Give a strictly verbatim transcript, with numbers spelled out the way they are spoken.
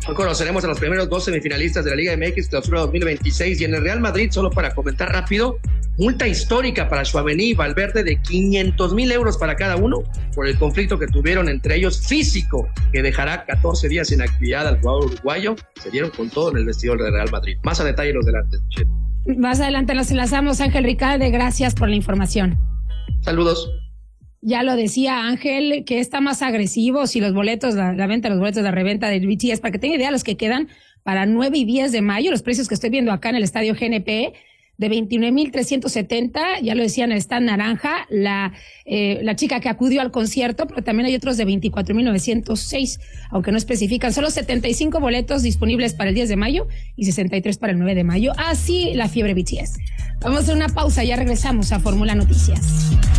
Hoy conoceremos a los primeros dos semifinalistas de la Liga M X Clausura dos mil veintiséis y en el Real Madrid, solo para comentar rápido, multa histórica para Tchouaméni y Valverde de quinientos mil euros para cada uno por el conflicto que tuvieron entre ellos físico, que dejará catorce días sin actividad al jugador uruguayo. Se dieron con todo en el vestidor del Real Madrid. Más a detalle los delantes. Más adelante nos enlazamos. Ángel Ricalde, gracias por la información. Saludos. Ya lo decía Ángel, que está más agresivo si los boletos, la, la venta de los boletos de reventa del B T S, para que tenga idea, los que quedan para nueve y diez de mayo, los precios que estoy viendo acá en el estadio G N P, de veintinueve mil trescientos setenta, ya lo decían, está en naranja, la, eh, la chica que acudió al concierto, pero también hay otros de veinticuatro mil novecientos seis, aunque no especifican, solo setenta y cinco boletos disponibles para el diez de mayo y sesenta y tres para el nueve de mayo, así la fiebre B T S. Vamos a hacer una pausa, ya regresamos a Fórmula Noticias.